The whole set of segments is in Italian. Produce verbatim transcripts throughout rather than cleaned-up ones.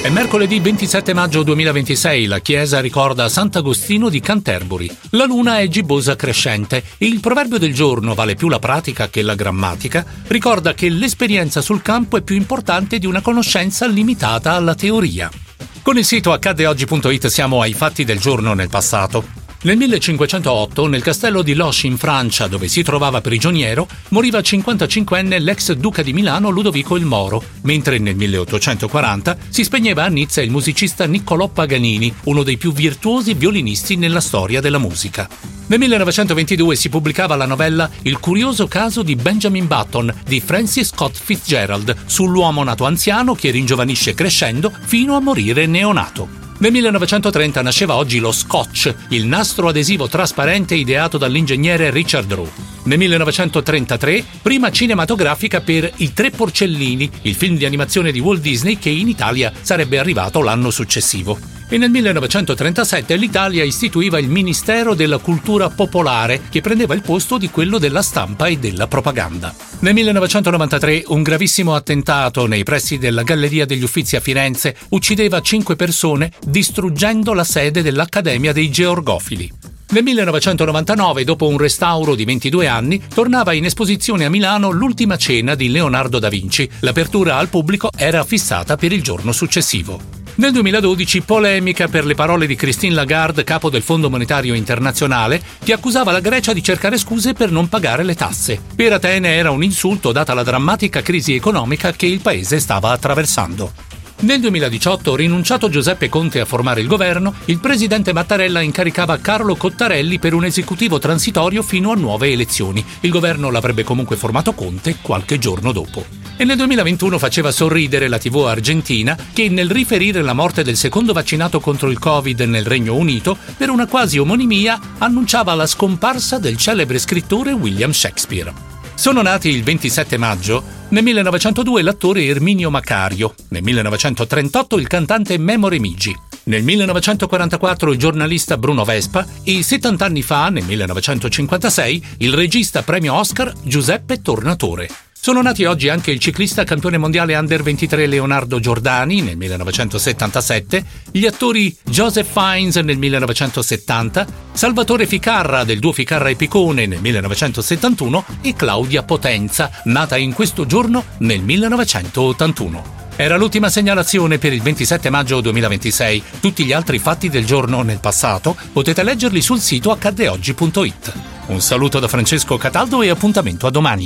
È mercoledì ventisette maggio duemilaventisei, la Chiesa ricorda Sant'Agostino di Canterbury. La luna è gibbosa crescente e il proverbio del giorno, vale più la pratica che la grammatica, ricorda che l'esperienza sul campo è più importante di una conoscenza limitata alla teoria. Con il sito accadde oggi punto it siamo ai fatti del giorno nel passato. Nel millecinquecentootto, nel castello di Loches in Francia, dove si trovava prigioniero, moriva cinquantacinquenne l'ex duca di Milano Ludovico il Moro, mentre nel milleottocentoquaranta si spegneva a Nizza il musicista Niccolò Paganini, uno dei più virtuosi violinisti nella storia della musica. Nel millenovecentoventidue si pubblicava la novella Il curioso caso di Benjamin Button di Francis Scott Fitzgerald sull'uomo nato anziano che ringiovanisce crescendo fino a morire neonato. Nel millenovecentotrenta nasceva oggi lo Scotch, il nastro adesivo trasparente ideato dall'ingegnere Richard Rowe. Nel millenovecentotrentatré, prima cinematografica per I Tre Porcellini, il film di animazione di Walt Disney che in Italia sarebbe arrivato l'anno successivo. E nel millenovecentotrentasette l'Italia istituiva il Ministero della Cultura Popolare, che prendeva il posto di quello della stampa e della propaganda. Nel millenovecentonovantatré un gravissimo attentato nei pressi della Galleria degli Uffizi a Firenze uccideva cinque persone, distruggendo la sede dell'Accademia dei Georgofili. Nel millenovecentonovantanove, dopo un restauro di ventidue anni, tornava in esposizione a Milano L'ultima cena di Leonardo da Vinci. L'apertura al pubblico era fissata per il giorno successivo. Nel duemiladodici polemica per le parole di Christine Lagarde, capo del Fondo Monetario Internazionale, che accusava la Grecia di cercare scuse per non pagare le tasse. Per Atene era un insulto data la drammatica crisi economica che il paese stava attraversando. Nel duemiladiciotto, rinunciato Giuseppe Conte a formare il governo, il presidente Mattarella incaricava Carlo Cottarelli per un esecutivo transitorio fino a nuove elezioni. Il governo l'avrebbe comunque formato Conte qualche giorno dopo. E nel duemilaventuno faceva sorridere la tivù argentina che nel riferire la morte del secondo vaccinato contro il Covid nel Regno Unito, per una quasi omonimia, annunciava la scomparsa del celebre scrittore William Shakespeare. Sono nati il ventisette maggio, nel millenovecentodue l'attore Erminio Macario, nel millenovecentotrentotto il cantante Memo Remigi, nel millenovecentoquarantaquattro il giornalista Bruno Vespa e settanta anni fa, nel millenovecentocinquantasei, il regista premio Oscar Giuseppe Tornatore. Sono nati oggi anche il ciclista campione mondiale under ventitré Leonardo Giordani nel millenovecentosettantasette, gli attori Joseph Fiennes nel millenovecentosettanta, Salvatore Ficarra del duo Ficarra e Picone nel millenovecentosettantuno e Claudia Potenza, nata in questo giorno nel millenovecentottantuno. Era l'ultima segnalazione per il ventisette maggio duemilaventisei. Tutti gli altri fatti del giorno nel passato potete leggerli sul sito accadde oggi punto it. Un saluto da Francesco Cataldo e appuntamento a domani.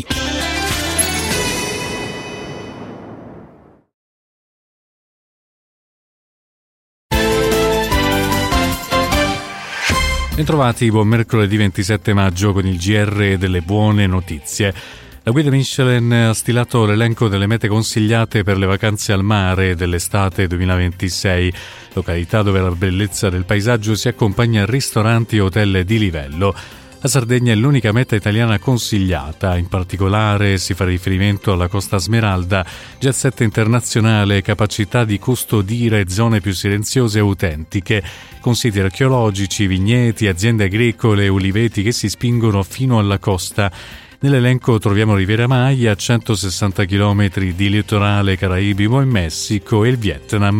Bentrovati, buon mercoledì ventisette maggio con il G R delle buone notizie. La guida Michelin ha stilato l'elenco delle mete consigliate per le vacanze al mare dell'estate duemilaventisei, località dove la bellezza del paesaggio si accompagna a ristoranti e hotel di livello. La Sardegna è l'unica meta italiana consigliata, in particolare si fa riferimento alla Costa Smeralda, jet set internazionale, capacità di custodire zone più silenziose e autentiche, con siti archeologici, vigneti, aziende agricole e uliveti che si spingono fino alla costa. Nell'elenco troviamo Riviera Maya, centosessanta chilometri di litorale caraibico in Messico e il Vietnam.